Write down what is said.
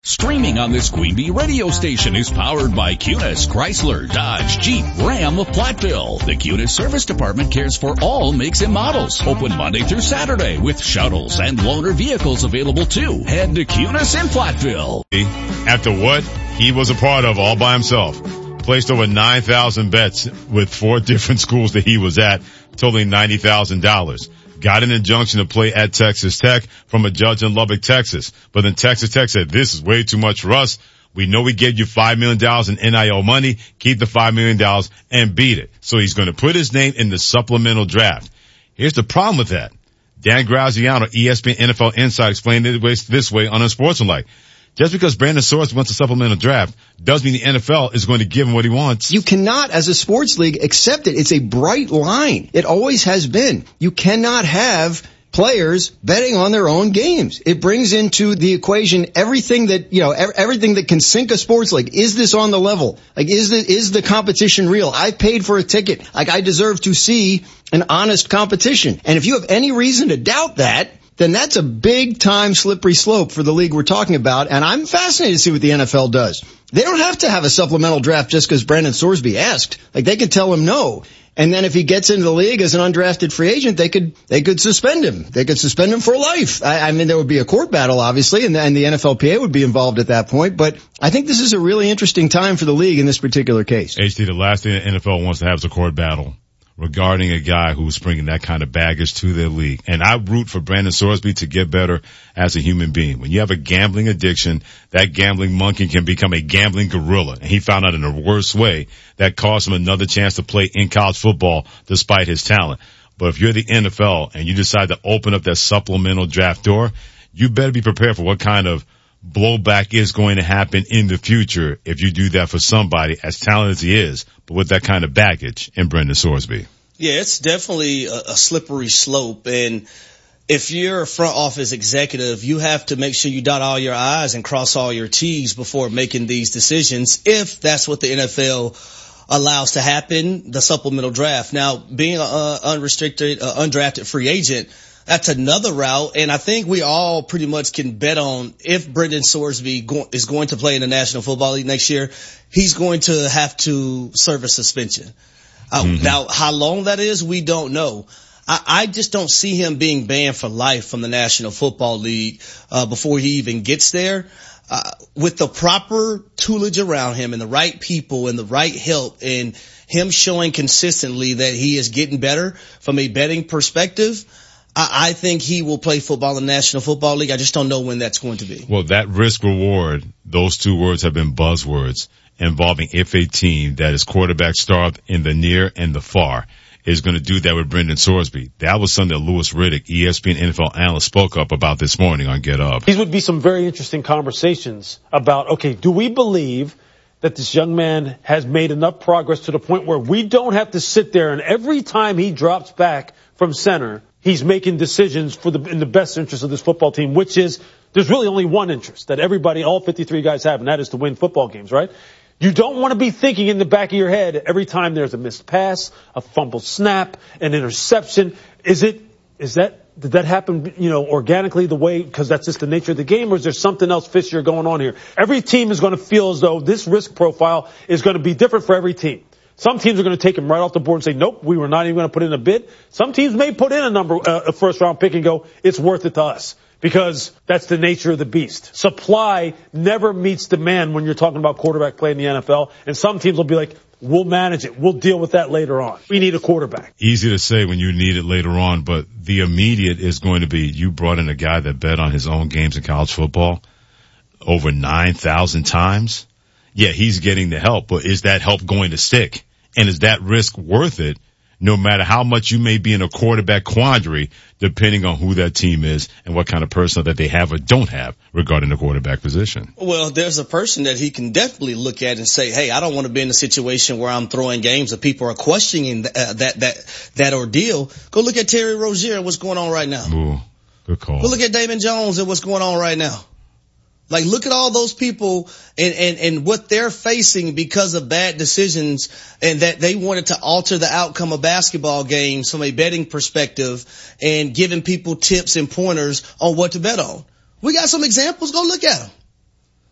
Streaming on this Queen Bee radio station is powered by Cunis, Chrysler, Dodge, Jeep, Ram of Platteville. The Cunis Service Department cares for all makes and models. Open Monday through Saturday with shuttles and loaner vehicles available too. Head to Cunis in Platteville. After what he was a part of all by himself, placed over 9,000 bets with 4 different schools that he was at, totaling $90,000. Got an injunction to play at Texas Tech from a judge in Lubbock, Texas. But then Texas Tech said, this is way too much for us. We know we gave you $5 million in NIL money. Keep the $5 million and beat it. So he's going to put his name in the supplemental draft. Here's the problem with that. Dan Graziano, ESPN NFL Insight, explained it this way on Unsportsmanlike. Just because Brandon Soros wants a supplemental draft doesn't mean the NFL is going to give him what he wants. You cannot, as a sports league, accept it. It's a bright line. It always has been. You cannot have players betting on their own games. It brings into the equation everything that can sink a sports league. Is this on the level? Like, is the competition real? I paid for a ticket. Like, I deserve to see an honest competition. And if you have any reason to doubt that, then that's a big time slippery slope for the league we're talking about. And I'm fascinated to see what the NFL does. They don't have to have a supplemental draft just because Brandon Sorsby asked. Like, they could tell him no. And then if he gets into the league as an undrafted free agent, they could suspend him. They could suspend him for life. I mean, there would be a court battle, obviously, and the NFLPA would be involved at that point. But I think this is a really interesting time for the league in this particular case. HT, the last thing the NFL wants to have is a court battle regarding a guy who's bringing that kind of baggage to their league. And I root for Brandon Sorsby to get better as a human being. When you have a gambling addiction, that gambling monkey can become a gambling gorilla. And he found out in a worse way that cost him another chance to play in college football despite his talent. But if you're the NFL and you decide to open up that supplemental draft door, you better be prepared for what kind of blowback is going to happen in the future if you do that for somebody as talented as he is, but with that kind of baggage in Brendan Sorsby. Yeah, it's definitely a slippery slope. And if you're a front office executive, you have to make sure you dot all your I's and cross all your T's before making these decisions, if that's what the NFL allows to happen, the supplemental draft. Now, being an unrestricted, undrafted free agent, that's another route, and I think we all pretty much can bet on if Brendan Sorsby is going to play in the National Football League next year, he's going to have to serve a suspension. Now, how long that is, we don't know. I just don't see him being banned for life from the National Football League before he even gets there. With the proper toolage around him and the right people and the right help and him showing consistently that he is getting better from a betting perspective, I think he will play football in the National Football League. I just don't know when that's going to be. Well, that risk reward, those two words have been buzzwords involving if a team that is quarterback starved in the near and the far is going to do that with Brendan Sorsby. That was something that Louis Riddick, ESPN NFL analyst, spoke up about this morning on Get Up. These would be some very interesting conversations about, okay, do we believe that this young man has made enough progress to the point where we don't have to sit there and every time he drops back from center, he's making decisions in the best interest of this football team, which is there's really only one interest that all 53 guys have, and that is to win football games, right? You don't want to be thinking in the back of your head every time there's a missed pass, a fumble snap, an interception. Did that happen, organically because that's just the nature of the game, or is there something else fishier going on here? Every team is going to feel as though this risk profile is going to be different for every team. Some teams are going to take him right off the board and say, nope, we were not even going to put in a bid. Some teams may put in a first round pick and go, it's worth it to us, because that's the nature of the beast. Supply never meets demand when you're talking about quarterback play in the NFL. And some teams will be like, we'll manage it. We'll deal with that later on. We need a quarterback. Easy to say when you need it later on, but the immediate is going to be you brought in a guy that bet on his own games in college football over 9,000 times. Yeah, he's getting the help, but is that help going to stick? And is that risk worth it, no matter how much you may be in a quarterback quandary, depending on who that team is and what kind of person that they have or don't have regarding the quarterback position? Well, there's a person that he can definitely look at and say, hey, I don't want to be in a situation where I'm throwing games that people are questioning that ordeal. Go look at Terry Rozier and what's going on right now. Ooh, good call. Go look at Damon Jones and what's going on right now. Like, look at all those people and what they're facing because of bad decisions and that they wanted to alter the outcome of basketball games from a betting perspective and giving people tips and pointers on what to bet on. We got some examples. Go look at them.